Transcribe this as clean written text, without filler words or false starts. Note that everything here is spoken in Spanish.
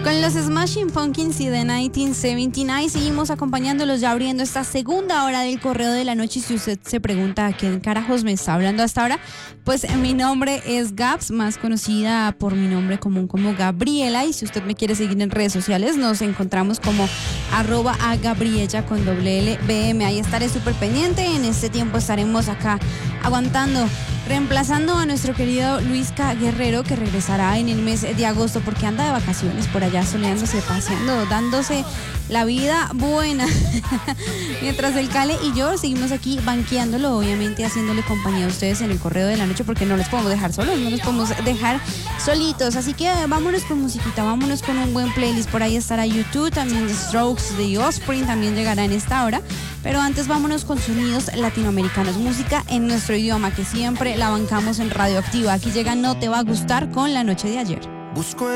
Con los Smashing Pumpkins y The 1979 seguimos acompañándolos, ya abriendo esta segunda hora del Correo de la Noche. Y si usted se pregunta a quién carajos me está hablando hasta ahora, pues mi nombre es Gabs, más conocida por mi nombre común como Gabriela. Y si usted me quiere seguir en redes sociales, nos encontramos como @agabriella con @LBM. Ahí estaré súper pendiente. En este tiempo estaremos acá aguantando, reemplazando a nuestro querido Luisca Guerrero, que regresará en el mes de agosto porque anda de vacaciones por allá soleándose, paseando, dándose la vida buena. Mientras el Cale y yo seguimos aquí banqueándolo, obviamente haciéndole compañía a ustedes en el Correo de la Noche, porque no les podemos dejar solos, no los podemos dejar solitos. Así que vámonos con musiquita, vámonos con un buen playlist. Por ahí estará YouTube, también The Strokes, The Offspring también llegará en esta hora. Pero antes vámonos con sonidos latinoamericanos, música en nuestro idioma, que siempre la bancamos en Radioactiva. Aquí llega No Te Va a Gustar con La Noche de Ayer.